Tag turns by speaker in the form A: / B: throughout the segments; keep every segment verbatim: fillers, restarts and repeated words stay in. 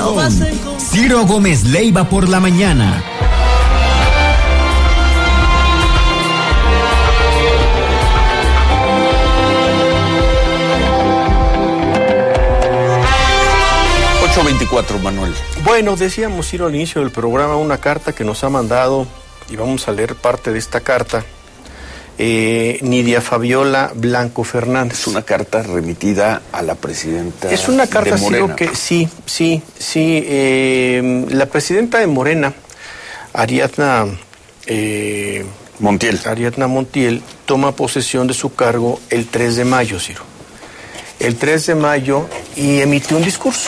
A: con Ciro Gómez Leiva por la mañana.
B: ocho veinticuatro, Manuel.
C: Bueno, decíamos, Ciro, al inicio del programa, una carta que nos ha mandado, y vamos a leer parte de esta carta, eh, Nidia Fabiola Blanco Fernández.
B: Es una carta remitida a la presidenta
C: Es una carta,
B: de Morena.
C: Ciro, que sí, sí, sí. Eh, la presidenta de Morena, Ariadna eh,
B: Montiel.
C: Ariadna Montiel, toma posesión de su cargo el tres de mayo, Ciro. El tres de mayo, y emitió un discurso.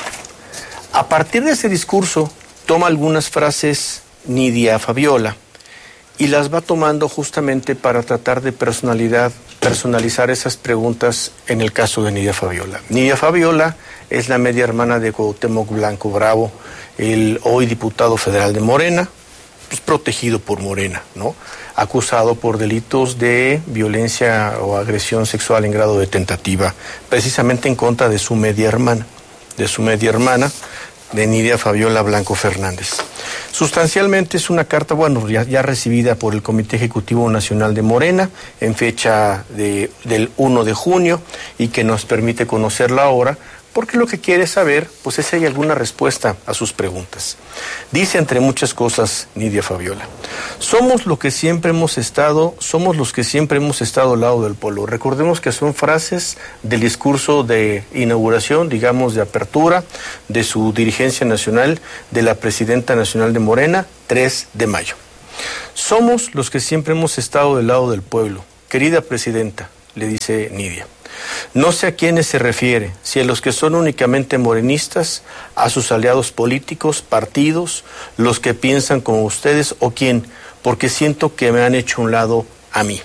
C: A partir de ese discurso, toma algunas frases Nidia Fabiola y las va tomando justamente para tratar de personalidad, personalizar esas preguntas en el caso de Nidia Fabiola. Nidia Fabiola es la media hermana de Cuauhtémoc Blanco Bravo, el hoy diputado federal de Morena, pues protegido por Morena, ¿no? Acusado por delitos de violencia o agresión sexual en grado de tentativa, precisamente en contra de su media hermana, de su media hermana, de Nidia Fabiola Blanco Fernández. Sustancialmente es una carta, bueno, ya, ya recibida por el Comité Ejecutivo Nacional de Morena en fecha de, del primero de junio y que nos permite conocerla ahora, porque lo que quiere saber, pues es si hay alguna respuesta a sus preguntas. Dice, entre muchas cosas, Nidia Fabiola: somos lo que siempre hemos estado, somos los que siempre hemos estado al lado del pueblo. Recordemos que son frases del discurso de inauguración, digamos, de apertura de su dirigencia nacional, de la presidenta nacional de Morena, tres de mayo. Somos los que siempre hemos estado del lado del pueblo. Querida presidenta, le dice Nidia, no sé a quiénes se refiere, si a los que son únicamente morenistas, a sus aliados políticos, partidos, los que piensan como ustedes o quién, porque siento que me han hecho un lado a mí.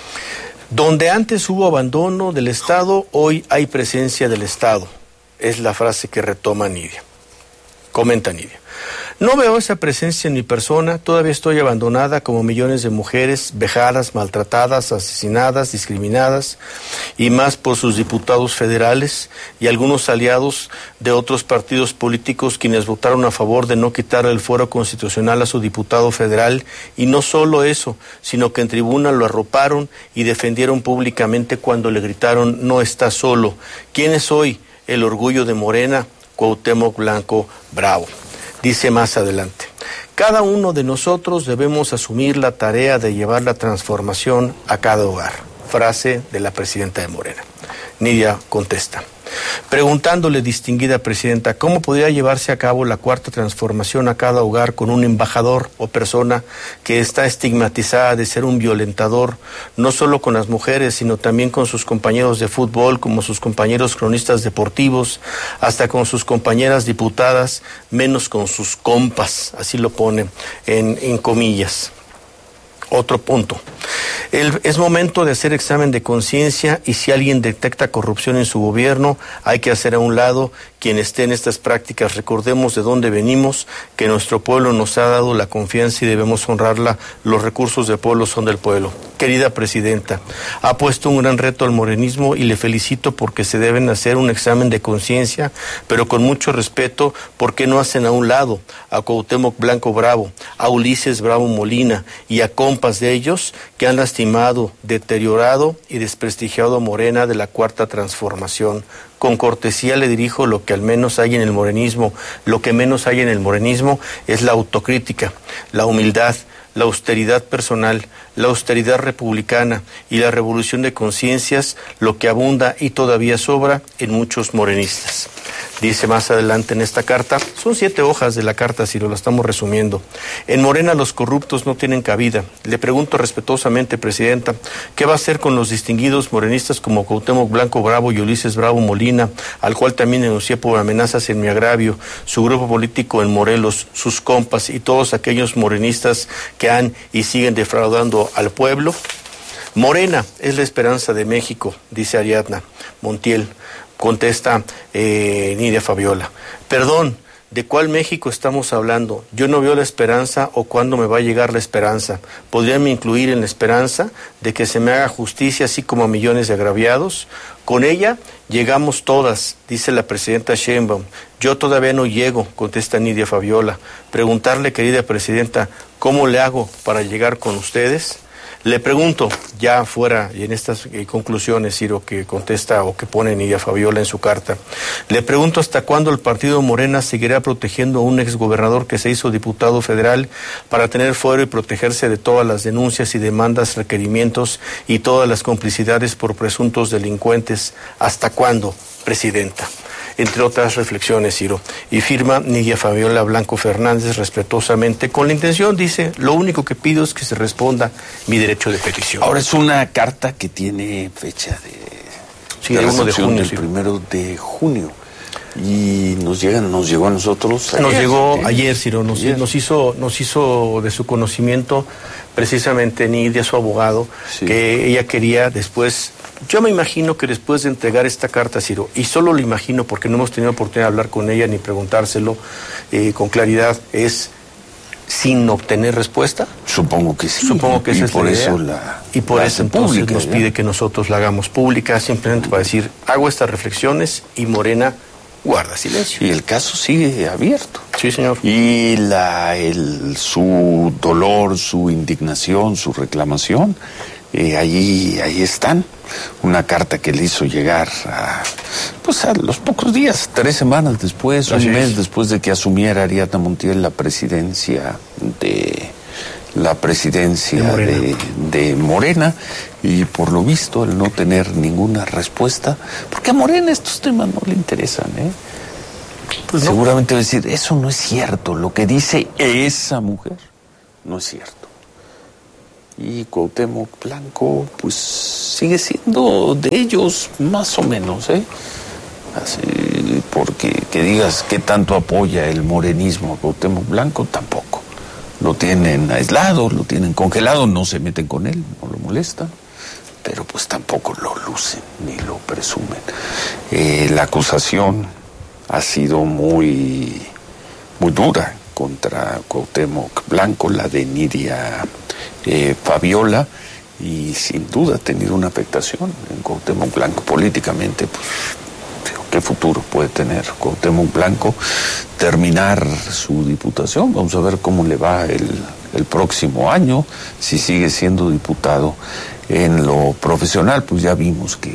C: Donde antes hubo abandono del Estado, hoy hay presencia del Estado. Es la frase que retoma Nidia. Comenta Nidia: no veo esa presencia en mi persona, todavía estoy abandonada como millones de mujeres vejadas, maltratadas, asesinadas, discriminadas, y más por sus diputados federales y algunos aliados de otros partidos políticos quienes votaron a favor de no quitarle el fuero constitucional a su diputado federal, y no solo eso, sino que en tribuna lo arroparon y defendieron públicamente cuando le gritaron: no está solo. ¿Quién es hoy el orgullo de Morena? Cuauhtémoc Blanco Bravo. Dice más adelante: cada uno de nosotros debemos asumir la tarea de llevar la transformación a cada hogar. Frase de la presidenta de Morena. Nidia contesta, preguntándole: distinguida presidenta, ¿cómo podría llevarse a cabo la cuarta transformación a cada hogar con un embajador o persona que está estigmatizada de ser un violentador, no solo con las mujeres, sino también con sus compañeros de fútbol, como sus compañeros cronistas deportivos, hasta con sus compañeras diputadas, menos con sus compas? Así lo pone en, en comillas. Otro punto. El, es momento de hacer examen de conciencia, y si alguien detecta corrupción en su gobierno, hay que hacer a un lado quien esté en estas prácticas. Recordemos de dónde venimos, que nuestro pueblo nos ha dado la confianza y debemos honrarla. Los recursos del pueblo son del pueblo. Querida presidenta, ha puesto un gran reto al morenismo y le felicito porque se deben hacer un examen de conciencia, pero con mucho respeto. ¿Por qué no hacen a un lado a Cuauhtémoc Blanco Bravo, a Ulises Bravo Molina y a compas de ellos que han lastimado, deteriorado y desprestigiado a Morena de la cuarta transformación? Con cortesía le dirijo lo que al menos hay en el morenismo. Lo que menos hay en el morenismo es la autocrítica, la humildad, la austeridad personal, la austeridad republicana y la revolución de conciencias, lo que abunda y todavía sobra en muchos morenistas. Dice más adelante en esta carta, son siete hojas de la carta, si lo la estamos resumiendo: en Morena los corruptos no tienen cabida. Le pregunto respetuosamente, presidenta, ¿qué va a hacer con los distinguidos morenistas como Cuauhtémoc Blanco Bravo y Ulises Bravo Molina, al cual también denuncié por amenazas en mi agravio, su grupo político en Morelos, sus compas y todos aquellos morenistas que han y siguen defraudando al pueblo? Morena es la esperanza de México, dice Ariadna Montiel. Contesta eh, Nidia Fabiola: perdón, ¿de cuál México estamos hablando? Yo no veo la esperanza o cuándo me va a llegar la esperanza. ¿Podrían incluir en la esperanza de que se me haga justicia así como a millones de agraviados? Con ella Llegamos todas, dice la presidenta Sheinbaum. Yo todavía no llego, contesta Nidia Fabiola. Preguntarle, querida presidenta, ¿cómo le hago para llegar con ustedes? Le pregunto, ya fuera, y en estas eh, conclusiones, Ciro, que contesta o que pone Nidia Fabiola en su carta, le pregunto hasta cuándo el partido Morena seguirá protegiendo a un exgobernador que se hizo diputado federal para tener fuero y protegerse de todas las denuncias y demandas, requerimientos y todas las complicidades por presuntos delincuentes. ¿Hasta cuándo, presidenta? Entre otras reflexiones, Ciro. Y firma Nidia Fabiola Blanco Fernández respetuosamente, con la intención, dice, lo único que pido es que se responda mi derecho de petición.
B: Ahora es una carta que tiene fecha de,
C: sí,
B: de
C: el uno de
B: recepción
C: junio,
B: del
C: sí.
B: primero de junio. Y nos llega, nos llegó a nosotros ayer.
C: Nos llegó
B: ¿sí?
C: ayer, Ciro, nos,
B: Ayer.
C: nos hizo, nos hizo de su conocimiento precisamente Nidia, su abogado,
B: Sí.
C: que ella quería después. Yo me imagino que después de entregar esta carta, Ciro, y solo lo imagino porque no hemos tenido oportunidad de hablar con ella ni preguntárselo eh, con claridad, es sin obtener respuesta.
B: Supongo que sí.
C: Supongo que
B: y
C: esa es
B: por
C: la
B: eso
C: idea.
B: la
C: Y por
B: la
C: eso
B: hacen
C: entonces
B: pública,
C: nos
B: ¿ya?
C: pide que nosotros la hagamos pública, simplemente para decir, hago estas reflexiones y Morena guarda silencio.
B: Y el caso sigue abierto.
C: Sí, señor.
B: Y la, el, su dolor, su indignación, su reclamación, eh, ahí, ahí están. Una carta que le hizo llegar a, pues a los pocos días, tres semanas después,
C: Así
B: un mes
C: es.
B: después de que asumiera Ariadna Montiel la presidencia de la presidencia
C: De Morena.
B: de, de Morena, y por lo visto el no tener ninguna respuesta, porque a Morena estos temas no le interesan, ¿eh?
C: Pues no.
B: Seguramente va a decir, eso no es cierto, lo que dice esa mujer no es cierto. Y Cuauhtémoc Blanco, pues sigue siendo de ellos más o menos, ¿eh? Así, porque que digas qué tanto apoya el morenismo a Cuauhtémoc Blanco, tampoco. Lo tienen aislado, lo tienen congelado, no se meten con él, no lo molestan, pero pues tampoco lo lucen ni lo presumen. Eh, la acusación ha sido muy, muy dura contra Cuauhtémoc Blanco, la de Nidia eh, Fabiola, y sin duda ha tenido una afectación en Cuauhtémoc Blanco políticamente. Pues, ¿qué futuro puede tener Cuauhtémoc Blanco? Terminar su diputación, vamos a ver cómo le va el, el próximo año, si sigue siendo diputado. En lo profesional, pues ya vimos que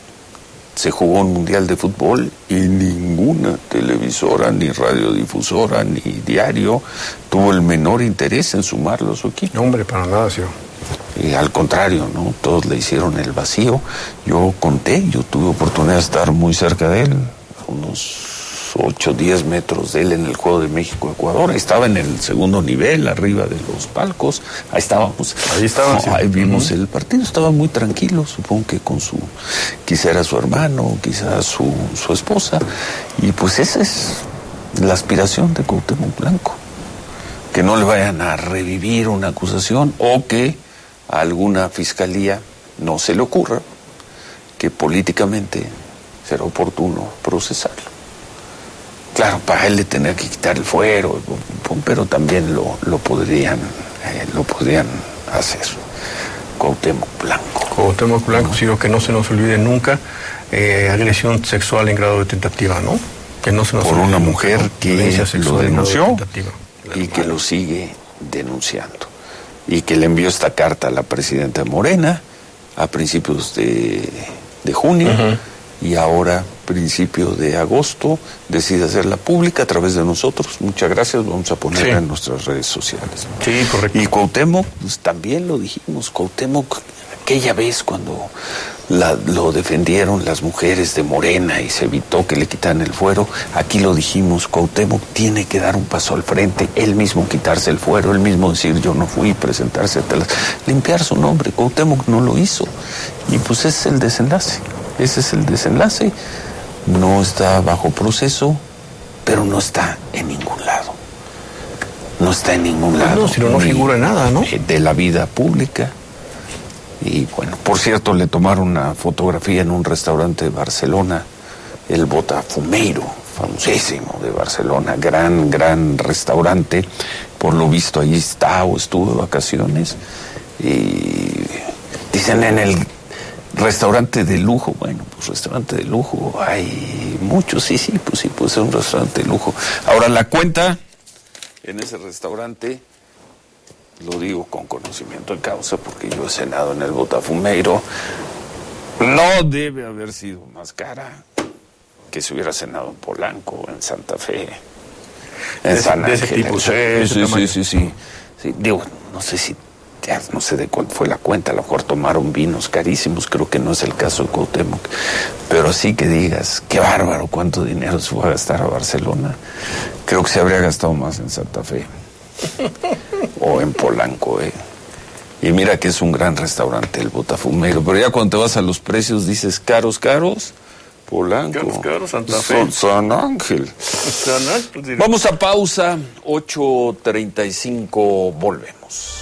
B: se jugó un mundial de fútbol y ninguna televisora, ni radiodifusora, ni diario tuvo el menor interés en sumarlo a su equipo.
C: No, hombre, para nada, Ciro.
B: Y al contrario, ¿no? Todos le hicieron el vacío. Yo conté, yo tuve oportunidad de estar muy cerca de él, unos ocho, diez metros de él en el Juego de México-Ecuador. Estaba en el segundo nivel, arriba de los palcos. Ahí estábamos.
C: Ahí estaban, sí.
B: Ahí vimos
C: Uh-huh.
B: el partido, estaba muy tranquilo, supongo que con su, quizá era su hermano, quizá su, su esposa. Y pues esa es la aspiración de Cuauhtémoc Blanco. Que no le vayan a revivir una acusación o que a alguna fiscalía no se le ocurra que políticamente será oportuno procesarlo. Claro, para él le tendría que quitar el fuero, pero también lo, lo podrían eh, lo podrían hacer. Cuauhtémoc Blanco.
C: Cuauhtémoc Blanco, Ciro, que no se nos olvide nunca, eh, agresión sexual en grado de tentativa, ¿no? Que no se nos
B: Por
C: olvide
B: una
C: nunca,
B: mujer
C: ¿no?
B: que
C: Violencia
B: lo
C: sexual en grado de
B: denunció
C: tentativa.
B: y que lo sigue denunciando. Y que le envió esta carta a la presidenta Morena a principios de, de junio. Uh-huh. Y ahora, principio de agosto, decide hacerla pública a través de nosotros. Muchas gracias, vamos a ponerla sí. en nuestras redes sociales.
C: Sí, correcto.
B: Y Cuauhtémoc, pues también lo dijimos, Cuauhtémoc, aquella vez cuando la, lo defendieron las mujeres de Morena y se evitó que le quitaran el fuero, aquí lo dijimos, Cuauhtémoc tiene que dar un paso al frente, él mismo quitarse el fuero, él mismo decir yo no fui, presentarse, limpiar su nombre. Cuauhtémoc no lo hizo. Y pues ese es el desenlace. Ese es el desenlace, no está bajo proceso, pero no está en ningún lado. No está en ningún lado.
C: No, si no, no figura nada, ¿no?
B: De la vida pública. Y bueno, por cierto, le tomaron una fotografía en un restaurante de Barcelona, el Botafumeiro, famosísimo de Barcelona, gran, gran restaurante. Por lo visto, ahí está o estuvo de vacaciones. Y dicen en el... Restaurante de lujo, bueno, pues restaurante de lujo, hay muchos, sí, sí, pues sí, puede ser un restaurante de lujo. Ahora, la cuenta en ese restaurante, lo digo con conocimiento de causa, porque yo he cenado en el Botafumeiro, no debe haber sido más cara que si hubiera cenado en Polanco, en Santa Fe, en
C: de,
B: San
C: de
B: Ángel.
C: ese tipo,
B: sí,
C: de
B: sí, sí, sí, sí, sí. Digo, no sé si, ya no sé de cuánto fue la cuenta, a lo mejor tomaron vinos carísimos, creo que no es el caso de Cuauhtémoc, pero sí que digas, qué bárbaro, cuánto dinero se fue a gastar a Barcelona. Creo que se habría gastado más en Santa Fe o en Polanco, eh. Y mira que es un gran restaurante el Botafumeiro, pero ya cuando te vas a los precios dices caros, caros, Polanco,
C: caros, caros, Santa Fe,
B: San Ángel.
C: San Ángel.
B: Vamos a pausa, ocho treinta y cinco, volvemos.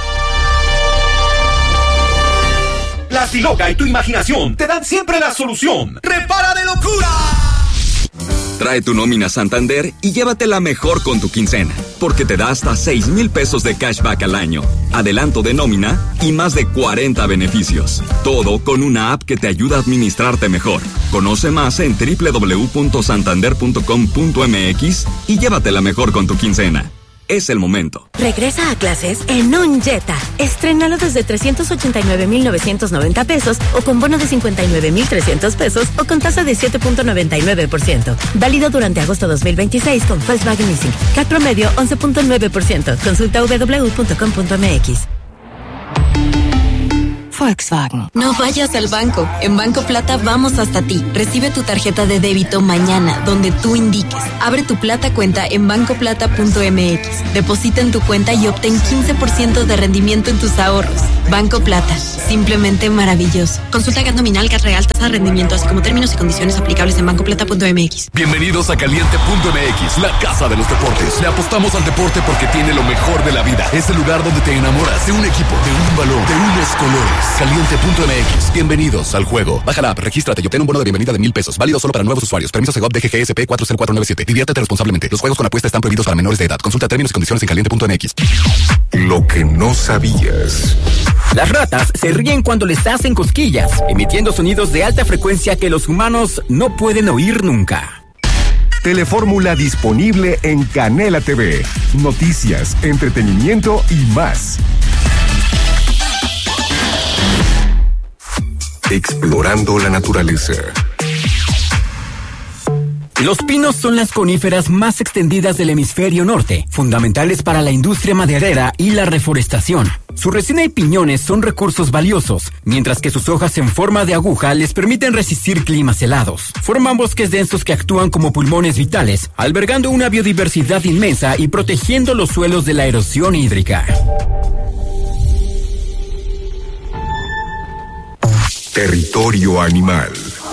A: Plastiloca y tu imaginación te dan siempre la solución. ¡Repara de locura!
D: Trae tu nómina Santander y llévatela mejor con tu quincena, porque te da hasta seis mil pesos de cashback al año, adelanto de nómina y más de cuarenta beneficios. Todo con una app que te ayuda a administrarte mejor. Conoce más en doble u doble u doble u punto santander punto com punto m x y llévatela mejor con tu quincena. Es el momento.
E: Regresa a clases en un Jetta. Estrénalo desde trescientos ochenta y nueve mil novecientos noventa pesos o con bono de cincuenta y nueve mil trescientos pesos o con tasa de siete punto noventa y nueve por ciento. Válido durante agosto dos mil veintiséis con Volkswagen Leasing. C A T promedio once punto nueve por ciento. Consulta doble u doble u doble u punto com punto m x. Volkswagen.
F: No vayas al banco. En Banco Plata vamos hasta ti. Recibe tu tarjeta de débito mañana, donde tú indiques. Abre tu Plata cuenta en banco plata punto m x. Deposita en tu cuenta y obtén quince por ciento de rendimiento en tus ahorros. Banco Plata. Simplemente maravilloso. Consulta G A T nominal, G A T real, tasa de rendimiento, así como términos y condiciones aplicables en banco plata punto m x.
G: Bienvenidos a Caliente punto m x, la casa de los deportes. Le apostamos al deporte porque tiene lo mejor de la vida. Es el lugar donde te enamoras de un equipo, de un balón, de unos colores. Caliente punto m x. Bienvenidos al juego. Baja la app, regístrate y obtén un bono de bienvenida de mil pesos. Válido solo para nuevos usuarios. Permiso Segov D G G S P cuatro cero cuatro nueve siete. Diviértete responsablemente. Los juegos con apuesta están prohibidos para menores de edad. Consulta términos y condiciones en caliente punto m x.
H: Lo que no sabías.
I: Las ratas se ríen cuando les hacen cosquillas, emitiendo sonidos de alta frecuencia que los humanos no pueden oír nunca.
H: Telefórmula disponible en Canela T V. Noticias, entretenimiento y más. Explorando la naturaleza.
I: Los pinos son las coníferas más extendidas del hemisferio norte, fundamentales para la industria maderera y la reforestación. Su resina y piñones son recursos valiosos, mientras que sus hojas en forma de aguja les permiten resistir climas helados. Forman bosques densos que actúan como pulmones vitales, albergando una biodiversidad inmensa y protegiendo los suelos de la erosión hídrica.
H: Territorio animal.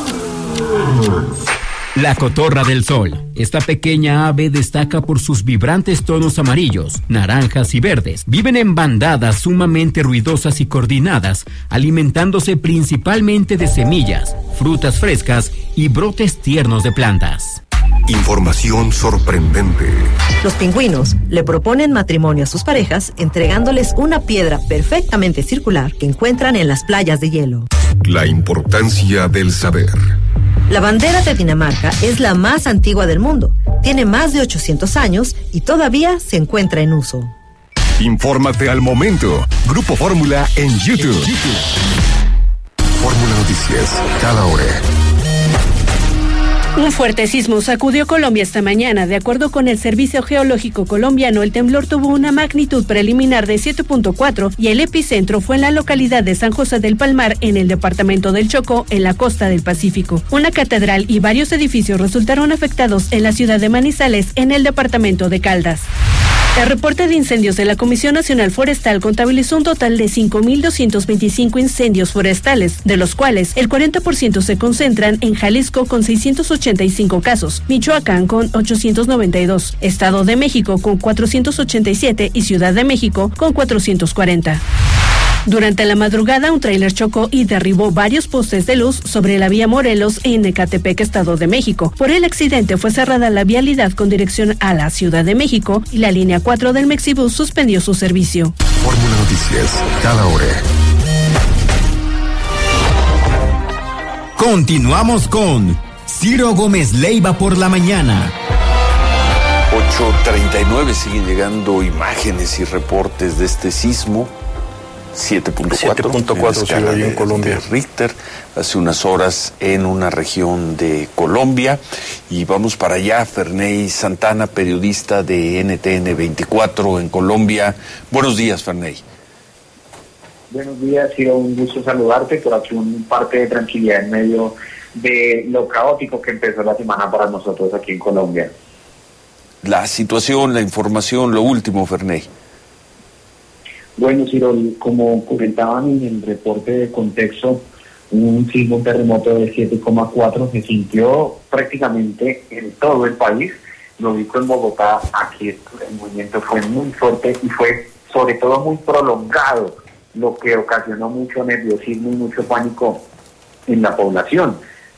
I: La cotorra del sol. Esta pequeña ave destaca por sus vibrantes tonos amarillos, naranjas y verdes. Viven en bandadas sumamente ruidosas y coordinadas, alimentándose principalmente de semillas, frutas frescas y brotes tiernos de plantas.
H: Información sorprendente.
J: Los pingüinos le proponen matrimonio a sus parejas entregándoles una piedra perfectamente circular que encuentran en las playas de hielo.
H: La importancia del saber.
J: La bandera de Dinamarca es la más antigua del mundo. Tiene más de ochocientos años y todavía se encuentra en uso.
H: Infórmate al momento. Grupo Fórmula en YouTube. Fórmula Noticias, cada hora.
K: Un fuerte sismo sacudió Colombia esta mañana. De acuerdo con el Servicio Geológico Colombiano, el temblor tuvo una magnitud preliminar de siete punto cuatro y el epicentro fue en la localidad de San José del Palmar, en el departamento del Chocó, en la costa del Pacífico. Una catedral y varios edificios resultaron afectados en la ciudad de Manizales, en el departamento de Caldas. El reporte de incendios de la Comisión Nacional Forestal contabilizó un total de cinco mil doscientos veinticinco incendios forestales, de los cuales el cuarenta por ciento se concentran en Jalisco con seiscientos ochenta y cinco casos, Michoacán con ochocientos noventa y dos, Estado de México con cuatrocientos ochenta y siete y Ciudad de México con cuatrocientos cuarenta. Durante la madrugada, un tráiler chocó y derribó varios postes de luz sobre la vía Morelos en Ecatepec, Estado de México. Por el accidente fue cerrada la vialidad con dirección a la Ciudad de México y la línea cuatro del Mexibus suspendió su servicio.
H: Fórmula Noticias, cada hora.
A: Continuamos con Ciro Gómez Leiva por la mañana.
B: ocho treinta y nueve, siguen llegando imágenes y reportes de este sismo. siete punto cuatro
C: en, en Colombia.
B: De Richter, hace unas horas en una región de Colombia. Y vamos para allá, Ferney Santana, periodista de N T N veinticuatro en Colombia. Buenos días, Ferney.
L: Buenos días, ha sido un gusto saludarte, por aquí un parte de tranquilidad en medio de lo caótico que empezó la semana para nosotros aquí en Colombia.
B: La situación, la información, lo último, Ferney.
L: Bueno, Ciro, como comentaban en el reporte de contexto, un sismo, un terremoto de siete coma cuatro se sintió prácticamente en todo el país. Lo ubico en Bogotá, aquí el movimiento fue muy fuerte y fue sobre todo muy prolongado, lo que ocasionó mucho nerviosismo y mucho pánico en la población.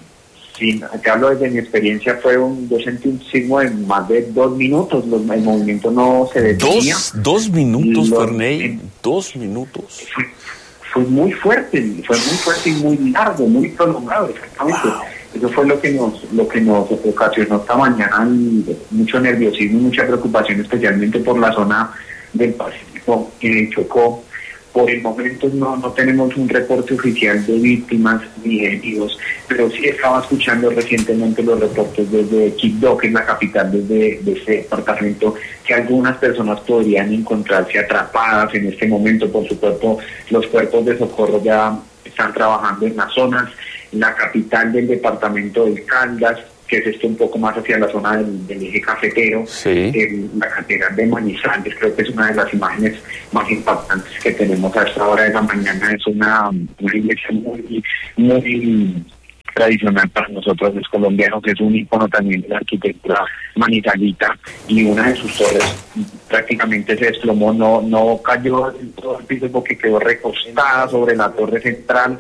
L: Sí, te hablo desde mi experiencia, fue un, yo sentí un sismo de más de dos minutos, los, el movimiento no se detenía.
B: ¿Dos, dos minutos, Ferney? ¿Dos minutos?
L: Fue, fue muy fuerte, fue muy fuerte y muy largo, muy prolongado, exactamente. Wow. Eso fue lo que nos lo que nos ocasionó esta mañana, mucho nerviosismo y mucha preocupación, especialmente por la zona del Pacífico, que Chocó. Por el momento no, no tenemos un reporte oficial de víctimas ni de heridos, pero sí estaba escuchando recientemente los reportes desde Quibdó, que es la capital desde de ese departamento, que algunas personas podrían encontrarse atrapadas en este momento. Por su cuerpo, los cuerpos de socorro ya están trabajando en las zonas. La capital del departamento del Caldas, que es esto un poco más hacia la zona del, del eje cafetero,
B: sí.
L: el, la catedral de Manizales, creo que es una de las imágenes más impactantes que tenemos a esta hora de la mañana. Es una, una iglesia muy, muy tradicional para nosotros los colombianos, es un icono también de la arquitectura manizalita, y una de sus torres prácticamente se desplomó, no no cayó en todo el piso porque quedó recostada sobre la torre central,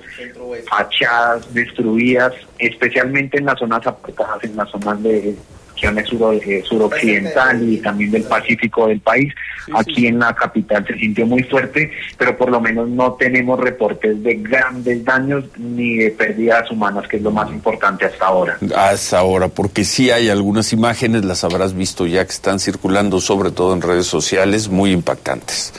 L: fachadas destruidas, especialmente en las zonas apartadas, en las zonas de regiones sur, eh, suroccidental y también del Pacífico del país. Aquí en la capital se sintió muy fuerte, pero por lo menos no tenemos reportes de grandes daños ni de pérdidas humanas, que es lo más importante hasta ahora.
B: Hasta ahora, porque sí hay algunas imágenes, las habrás visto ya, que están circulando sobre todo en redes sociales, muy impactantes.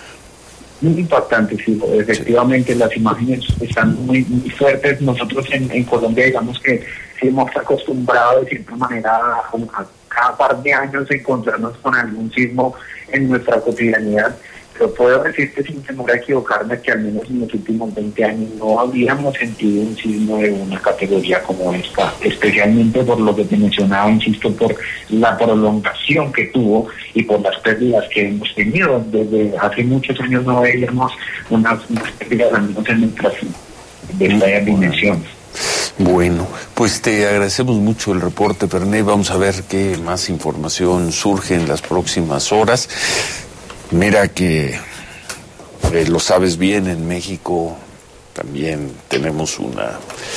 L: Muy impactantes, sí, efectivamente, sí. Las imágenes están muy, muy fuertes. Nosotros en, en Colombia, digamos que sí hemos acostumbrado de cierta manera a, a cada par de años encontrarnos con algún sismo en nuestra cotidianidad, pero puedo decirte sin temor a equivocarme que al menos en los últimos veinte años no habíamos sentido un sismo de una categoría como esta, especialmente por lo que te mencionaba, insisto, por la prolongación que tuvo y por las pérdidas que hemos tenido. Desde hace muchos años no veíamos unas, unas pérdidas al menos en nuestras de esta dimensión.
B: Bueno, pues te agradecemos mucho el reporte, Ferney. Vamos a ver qué más información surge en las próximas horas. Mira que eh, lo sabes bien, en México también tenemos una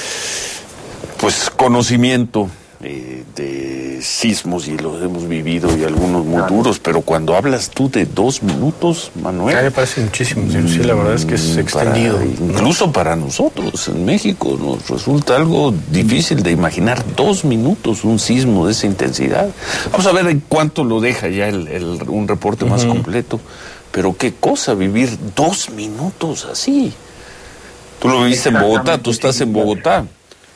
B: pues conocimiento eh, de sismos y los hemos vivido, y algunos muy duros, pero cuando hablas tú de dos minutos, Manuel,
C: a mí me parece muchísimo, sí, sí, la verdad es que es extendido.
B: Para, incluso para nosotros en México nos resulta algo difícil de imaginar dos minutos un sismo de esa intensidad. Vamos a ver en cuánto lo deja ya el, el, un reporte uh-huh. más completo, pero qué cosa vivir dos minutos así. Tú lo viviste en Bogotá, tú estás en Bogotá.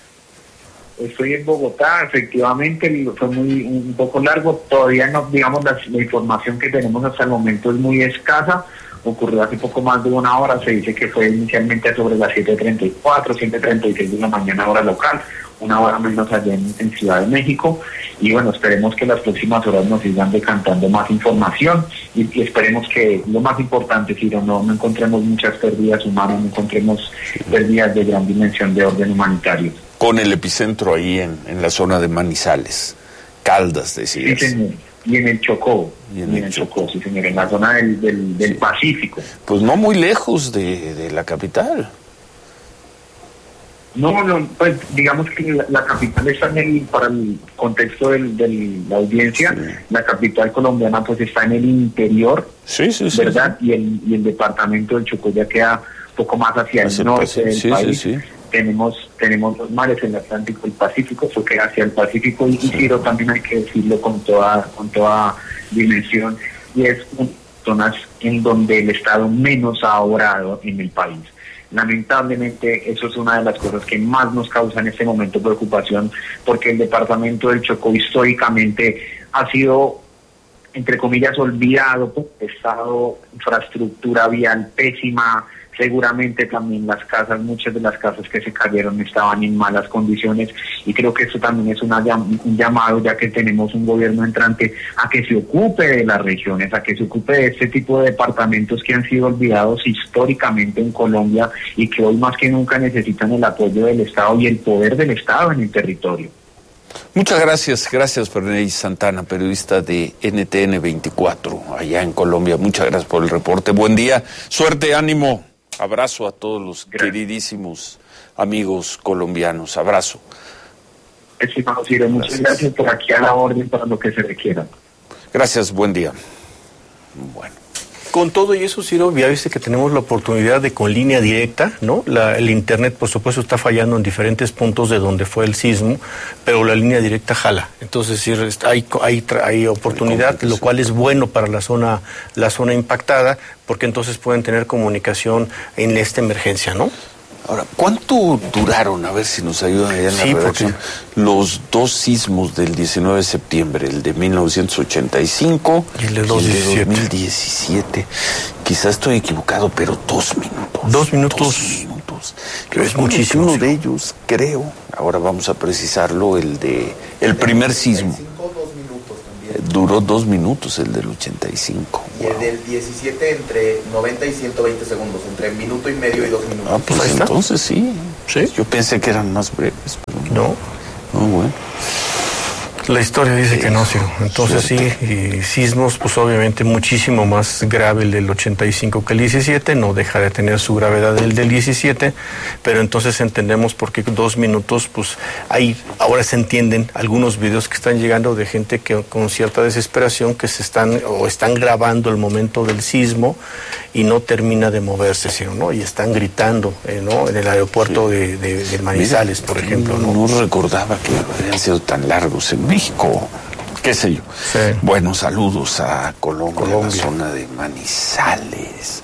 L: Estoy en Bogotá, efectivamente, fue muy un poco largo, todavía no, digamos, la, la información que tenemos hasta el momento es muy escasa. Ocurrió hace poco más de una hora, se dice que fue inicialmente sobre las siete treinta y cuatro, siete treinta y seis de la mañana hora local, una hora menos allá en, en Ciudad de México, y bueno, esperemos que las próximas horas nos sigan decantando más información, y, y esperemos que lo más importante, si no, no encontremos muchas pérdidas humanas, no encontremos pérdidas de gran dimensión de orden humanitario.
B: Con el epicentro ahí en, en la zona de Manizales, Caldas, decías.
L: Sí, señor. Y en el Chocó, y en, y en el Chocó, Chocó, sí señor, en la zona del, del, del sí. Pacífico.
B: Pues no muy lejos de, de la capital.
L: No, no, pues digamos que la, la capital está en el, para el contexto de del, la audiencia, sí. La capital colombiana pues está en el interior,
B: sí, sí, sí,
L: ¿verdad?
B: Sí.
L: Y, el, y el departamento del Chocó ya queda poco más hacia el norte del
B: sí,
L: país,
B: sí, sí.
L: tenemos tenemos los mares, el Atlántico y el Pacífico, eso que hacia el Pacífico, y, y Ciro también hay que decirlo con toda con toda dimensión, y es una zonas en donde el Estado menos ha obrado en el país. Lamentablemente eso es una de las cosas que más nos causa en este momento preocupación, porque el departamento del Chocó históricamente ha sido, entre comillas, olvidado por el Estado, infraestructura vial pésima. Seguramente también las casas, muchas de las casas que se cayeron estaban en malas condiciones, y creo que eso también es una, un llamado, ya que tenemos un gobierno entrante, a que se ocupe de las regiones, a que se ocupe de este tipo de departamentos que han sido olvidados históricamente en Colombia y que hoy más que nunca necesitan el apoyo del Estado y el poder del Estado en el territorio.
B: Muchas gracias, gracias Ferney Santana, periodista de N T N veinticuatro, allá en Colombia. Muchas gracias por el reporte. Buen día, suerte, ánimo. Abrazo a todos los Gracias. queridísimos amigos colombianos. Abrazo.
L: Estimado Ciro, muchas gracias. gracias por aquí a la orden para lo que se requiera.
B: Gracias, buen día. Bueno.
C: Con todo y eso, Ciro, ya viste que tenemos la oportunidad de con línea directa, ¿no? La, el internet, por supuesto, está fallando en diferentes puntos de donde fue el sismo, pero la línea directa jala. Entonces, sí, hay, hay, hay oportunidad, lo cual es bueno para la zona, la zona impactada, porque entonces pueden tener comunicación en esta emergencia, ¿no?
B: Ahora, ¿cuánto duraron? A ver si nos ayudan allá en la sí, redacción. Porque... Los dos sismos del diecinueve de septiembre, el de mil novecientos ochenta y cinco y el de, dos mil diecisiete. Quizás estoy equivocado, pero dos minutos.
C: Dos minutos.
B: Dos minutos.
C: Que es muchísimo.
B: Uno de ellos, creo, ahora vamos a precisarlo, el de el primer sismo. Duró dos minutos el del ochenta y cinco.
M: Y wow. El del diecisiete entre noventa y ciento veinte segundos, entre minuto y medio y dos minutos.
B: Ah, pues entonces sí.
C: sí.
B: Yo pensé que eran más breves, pero
C: no.
B: No, no bueno.
C: La historia dice sí. que no, sí. Entonces Suerte. sí, y sismos, pues obviamente muchísimo más grave el del ochenta y cinco que el diecisiete, no deja de tener su gravedad el del diecisiete, pero entonces entendemos por qué dos minutos, pues ahí ahora se entienden algunos videos que están llegando de gente que con cierta desesperación que se están o están grabando el momento del sismo y no termina de moverse, sino, ¿no? Y están gritando, eh, ¿no? En el aeropuerto sí. de, de, de Manizales, Mira, por ejemplo, ¿no?
B: No recordaba que habían sido tan largos en México, qué sé yo.
C: Sí.
B: Bueno, saludos a Colombia,
C: Colombia,
B: la zona de Manizales,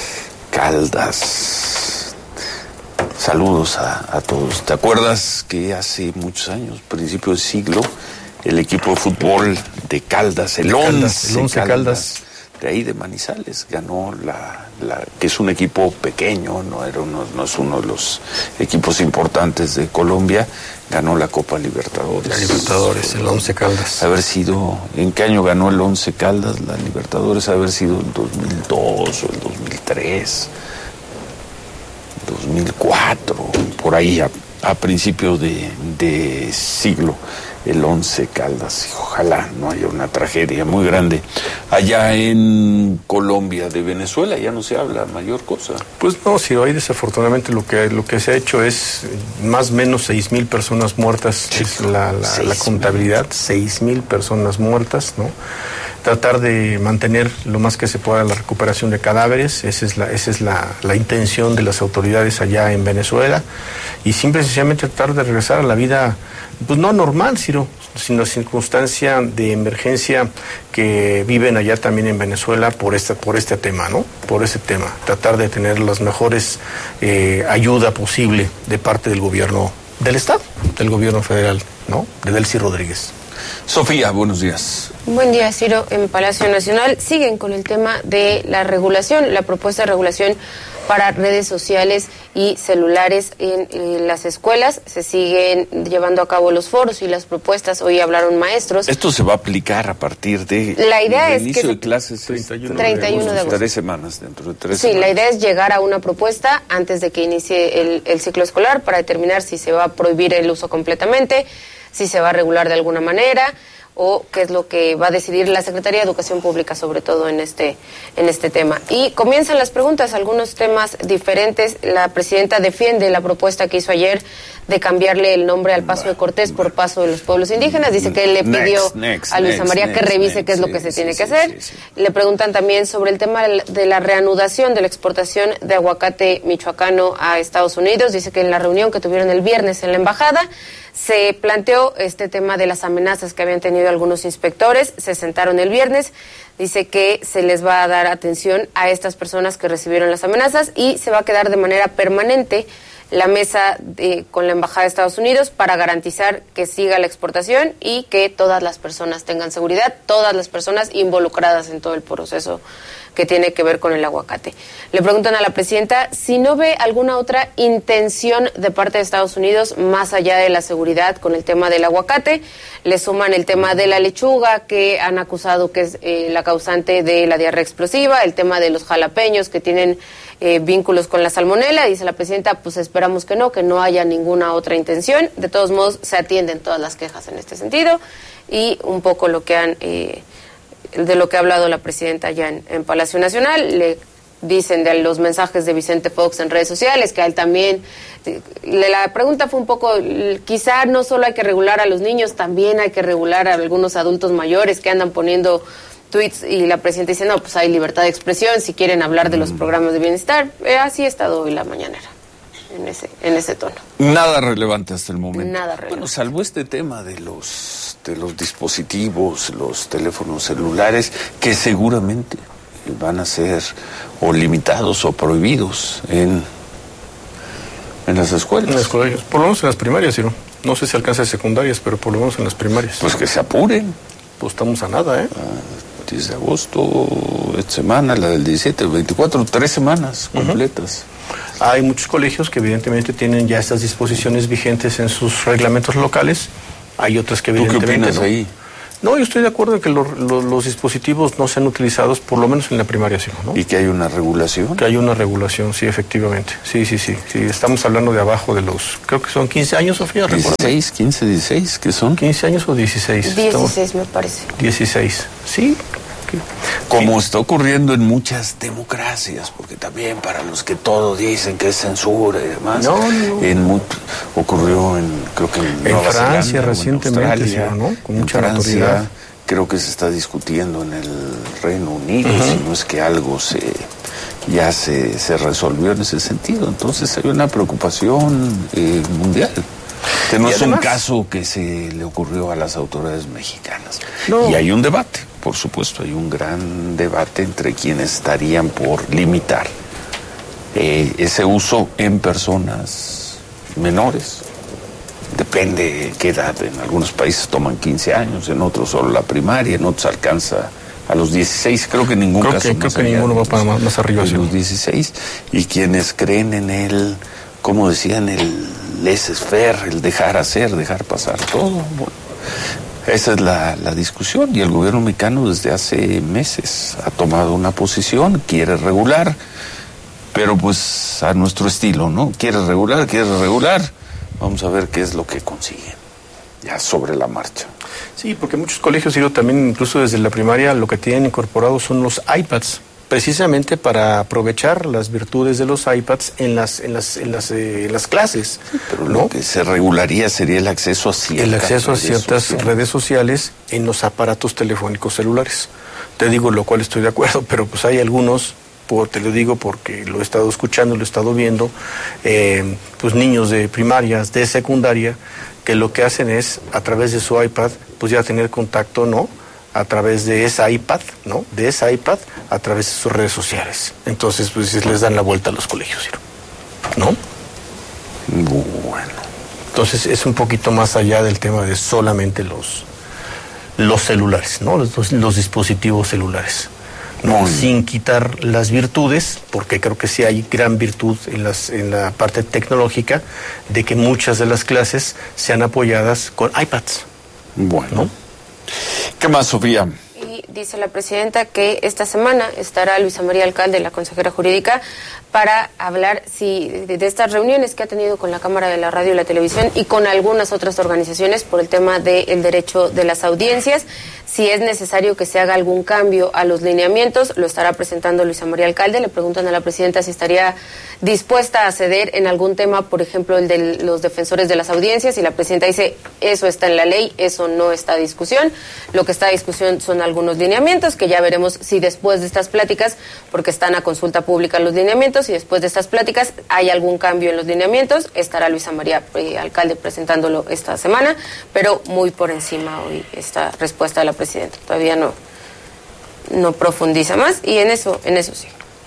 B: Caldas. Saludos a, a todos. ¿Te acuerdas que hace muchos años, principio del siglo, el equipo de fútbol de Caldas, el once
C: Caldas, Caldas, Caldas,
B: de ahí de Manizales, ganó la, la que es un equipo pequeño, no era uno, no es uno de los equipos importantes de Colombia, ganó la Copa Libertadores.
C: La Libertadores, el Once Caldas.
B: Haber sido, ¿en qué año ganó el Once Caldas la Libertadores? Haber sido el dos mil dos o el dos mil tres, dos mil cuatro, por ahí a, a principios de, de siglo. El Once Caldas, y ojalá no haya una tragedia muy grande. Allá en Colombia, de Venezuela, ya no se habla mayor cosa.
C: Pues no, si hoy desafortunadamente lo que lo que se ha hecho es más o menos seis mil personas muertas, sí, es la, la, la contabilidad, seis mil personas muertas, ¿no? Tratar de mantener lo más que se pueda la recuperación de cadáveres, esa es la, esa es la, la intención de las autoridades allá en Venezuela, y simple y sencillamente tratar de regresar a la vida, pues no normal, sino, sino circunstancia de emergencia que viven allá también en Venezuela por este, por este tema, ¿no? Por ese tema, tratar de tener las mejores eh, ayuda posible de parte del gobierno del Estado, del gobierno federal, ¿no? De Delcy Rodríguez.
B: Sofía, buenos días.
N: Buen día, Ciro. En Palacio Nacional siguen con el tema de la regulación, la propuesta de regulación para redes sociales y celulares en, en las escuelas. Se siguen llevando a cabo los foros y las propuestas. Hoy hablaron maestros.
B: Esto se va a aplicar a partir de
N: la idea es
B: inicio
N: que
B: de clases
N: treinta y uno de agosto.
B: Tres semanas, dentro de tres
N: sí,
B: semanas.
N: La idea es llegar a una propuesta antes de que inicie el, el ciclo escolar para determinar si se va a prohibir el uso completamente, si se va a regular de alguna manera o qué es lo que va a decidir la Secretaría de Educación Pública, sobre todo en este, en este tema. Y comienzan las preguntas, algunos temas diferentes. La presidenta defiende la propuesta que hizo ayer de cambiarle el nombre al Paso de Cortés por Paso de los Pueblos Indígenas. Dice que él le pidió
B: next, next,
N: a Luisa
B: next,
N: María
B: next,
N: que revise
B: next,
N: qué es lo
B: sí,
N: que se
B: sí,
N: tiene
B: sí,
N: que hacer.
B: sí, sí.
N: Le preguntan también sobre el tema de la reanudación de la exportación de aguacate michoacano a Estados Unidos. Dice que en la reunión que tuvieron el viernes en la embajada se planteó este tema de las amenazas que habían tenido algunos inspectores. Se sentaron el viernes. Dice que se les va a dar atención a estas personas que recibieron las amenazas y se va a quedar de manera permanente la mesa de, con la Embajada de Estados Unidos para garantizar que siga la exportación y que todas las personas tengan seguridad, todas las personas involucradas en todo el proceso que tiene que ver con el aguacate. Le preguntan a la presidenta si no ve alguna otra intención de parte de Estados Unidos más allá de la seguridad con el tema del aguacate. Le suman el tema de la lechuga, que han acusado que es eh, la causante de la diarrea explosiva, el tema de los jalapeños que tienen eh, vínculos con la salmonela. Dice la presidenta, pues esperamos que no, que no haya ninguna otra intención. De todos modos, se atienden todas las quejas en este sentido y un poco lo que han... Eh, de lo que ha hablado la presidenta allá en, en Palacio Nacional. Le dicen de los mensajes de Vicente Fox en redes sociales, que a él también... La pregunta fue un poco, quizá no solo hay que regular a los niños, también hay que regular a algunos adultos mayores que andan poniendo tweets, y la presidenta dice, no, pues hay libertad de expresión, si quieren hablar de los programas de bienestar. Eh, así ha estado hoy la mañanera, en ese, en ese tono.
B: Nada relevante hasta el momento.
N: Nada relevante.
B: Bueno, salvo este tema de los, de los dispositivos, los teléfonos celulares, que seguramente van a ser o limitados o prohibidos en, en las escuelas.
C: En las colegios, por lo menos en las primarias, Ciro. No sé si alcanza secundarias, pero por lo menos en las primarias.
B: Pues que se apuren.
C: Pues estamos a nada, ¿eh?
B: Ah, diez de agosto, esta semana, la del diecisiete, veinticuatro, tres semanas completas.
C: Uh-huh. Hay muchos colegios que evidentemente tienen ya estas disposiciones vigentes en sus reglamentos locales. Hay otras que evidentemente...
B: ¿Tú qué opinas
C: no.
B: ahí?
C: No, yo estoy de acuerdo en que lo, lo, los dispositivos no sean utilizados, por lo menos en la primaria, sí, ¿no?
B: ¿Y que hay una regulación?
C: Que hay una regulación, sí, efectivamente. Sí, sí, sí. sí estamos hablando de abajo de los... Creo que son quince años, Sofía.
B: dieciséis, quince, dieciséis, ¿qué son?
C: quince años o dieciséis.
N: dieciséis, me parece.
C: dieciséis, sí.
B: Como está ocurriendo en muchas democracias, porque también para los que todo dicen que es censura y demás,
C: no, no.
B: En mu- ocurrió en, creo que en,
C: en
B: Nueva
C: Francia
B: Zelanda,
C: recientemente,
B: en Australia,
C: ¿no? Con
B: en
C: mucha
B: Francia,
C: autoridad.
B: Creo que se está discutiendo en el Reino Unido,
C: uh-huh.
B: si no es que algo se ya se, se resolvió en ese sentido. Entonces hay una preocupación eh, mundial. Que no y es además, un caso que se le ocurrió a las autoridades mexicanas. No. Y hay un debate, por supuesto, hay un gran debate entre quienes estarían por limitar eh, ese uso en personas menores. Depende qué edad. En algunos países toman quince años, en otros solo la primaria, en otros alcanza a los dieciséis. Creo que en ningún
C: creo
B: caso
C: que,
B: más
C: creo que ninguno va para más, más arriba.
B: De los dieciséis. Y quienes creen en el, como decían, el laissez-faire, el dejar hacer, dejar pasar todo. Bueno, esa es la, la discusión, y el gobierno mexicano desde hace meses ha tomado una posición, quiere regular, pero pues a nuestro estilo, ¿no? Quiere regular, quiere regular, vamos a ver qué es lo que consiguen, ya sobre la marcha.
C: Sí, porque muchos colegios, Ciro, también incluso desde la primaria lo que tienen incorporados son los iPads, precisamente para aprovechar las virtudes de los iPads en las en las en las, eh, en las clases.
B: Sí, pero
C: ¿no?
B: Lo que se regularía sería el acceso a ciertas
C: el acceso a ciertas
B: sociales.
C: redes sociales en los aparatos telefónicos celulares. Te digo, lo cual estoy de acuerdo, pero pues hay algunos, por, te lo digo porque lo he estado escuchando, lo he estado viendo, eh, pues niños de primarias, de secundaria, que lo que hacen es, a través de su iPad, pues ya tener contacto, ¿no?, a través de ese iPad, ¿no? De ese iPad, a través de sus redes sociales. Entonces, pues les dan la vuelta a los colegios, ¿no?
B: Bueno.
C: Entonces, es un poquito más allá del tema de solamente los, los celulares, ¿no? Los, los dispositivos celulares. No, mm. Sin quitar las virtudes, porque creo que sí hay gran virtud en, las, en la parte tecnológica, de que muchas de las clases sean apoyadas con iPads.
B: Bueno. ¿No? ¿Qué más, Sofía?
N: Y dice la presidenta que esta semana estará Luisa María Alcalde, la consejera jurídica, para hablar si, de, de estas reuniones que ha tenido con la Cámara de la Radio y la Televisión y con algunas otras organizaciones por el tema del derecho de las audiencias. Si es necesario que se haga algún cambio a los lineamientos, lo estará presentando Luisa María Alcalde. Le preguntan a la presidenta si estaría dispuesta a ceder en algún tema, por ejemplo, el de los defensores de las audiencias, y la presidenta dice, eso está en la ley, eso no está a discusión. Lo que está a discusión son algunos lineamientos, que ya veremos si después de estas pláticas, porque están a consulta pública los lineamientos, y después de estas pláticas hay algún cambio en los lineamientos. Estará Luisa María eh, Alcalde presentándolo esta semana, pero muy por encima hoy esta respuesta de la presidenta. Todavía no, no profundiza más, y en eso, en eso sí.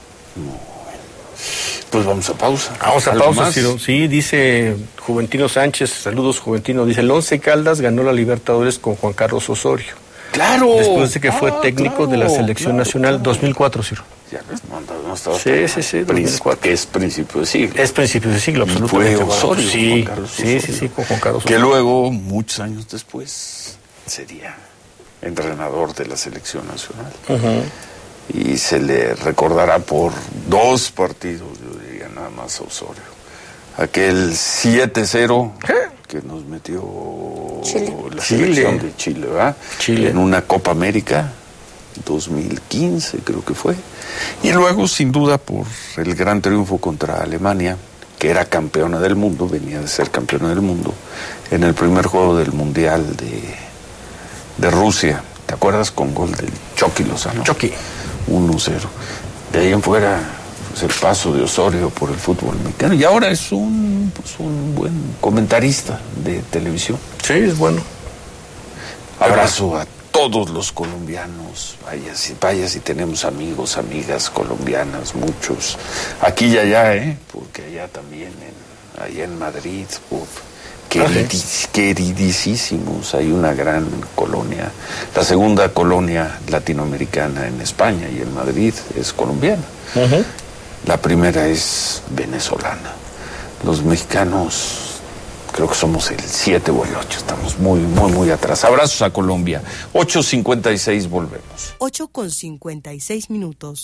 B: Pues vamos a pausa.
C: Vamos a pausa, Ciro. Sí, dice Juventino Sánchez, saludos Juventino, dice, el Once Caldas ganó la Libertadores con Juan Carlos Osorio.
B: ¡Claro!
C: Después de que fue
B: ah,
C: técnico
B: claro,
C: de la Selección
B: claro,
C: Nacional,
B: claro.
C: dos mil cuatro, Ciro.
B: Ya no, no estaba
C: Sí, sí, sí, dos mil cuatro.
B: Que es principio de siglo.
C: Es principio de siglo, absolutamente.
B: Fue Osorio,
C: sí,
B: Juan Carlos
C: sí,
B: Osorio,
C: sí, sí, con Juan Carlos
B: que
C: Osorio.
B: luego, muchos años después, sería entrenador de la Selección Nacional.
C: Uh-huh.
B: Y se le recordará por dos partidos, yo diría nada más a Osorio. Aquel siete cero que nos metió
N: Chile.
B: la
C: Chile.
B: selección de Chile, ¿verdad?
C: Chile.
B: En una Copa América, dos mil quince creo que fue. Y luego, sin duda, por el gran triunfo contra Alemania, que era campeona del mundo, venía de ser campeona del mundo, en el primer juego del Mundial de, de Rusia. ¿Te acuerdas? Con gol del Chucky Lozano.
C: Chucky.
B: uno cero. De ahí en fuera, pues, el paso de Osorio por el fútbol mexicano. Y ahora es un, pues, un buen comentarista de televisión.
C: Sí, es bueno.
B: Abrazo a todos los colombianos. Vaya si, vaya si tenemos amigos, amigas colombianas, muchos. Aquí y allá, ¿eh? Porque allá también, en, allá en Madrid, uf, queridis, queridísimos. Hay una gran colonia. La segunda colonia latinoamericana en España y en Madrid es colombiana.
C: Uh-huh.
B: La primera es venezolana. Los mexicanos creo que somos el siete o el ocho. Estamos muy, muy, muy atrás. Abrazos a Colombia. ocho cincuenta y seis, volvemos.
O: ocho con cincuenta y seis minutos.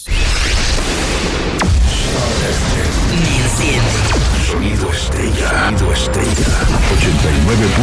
G: Sonido Estrella. Sonido Estrella. ochenta y nueve